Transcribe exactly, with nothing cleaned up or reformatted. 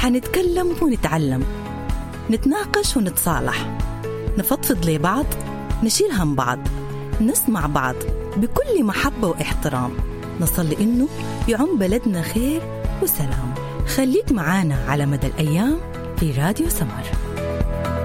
حنتكلم ونتعلم، نتناقش ونتصالح، نفضفض لبعض، نشيل هم بعض، نسمع بعض بكل محبة واحترام، نصل إنه يعم بلدنا خير وسلام. خليك معانا على مدى الأيام في راديو سمر.